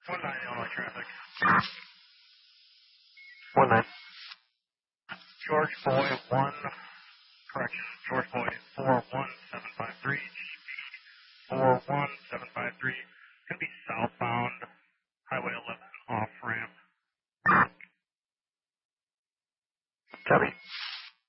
19 Illinois traffic. 19. George Boy 1, correction, George Boy 41753, GP 41753, going to be southbound, Highway 11.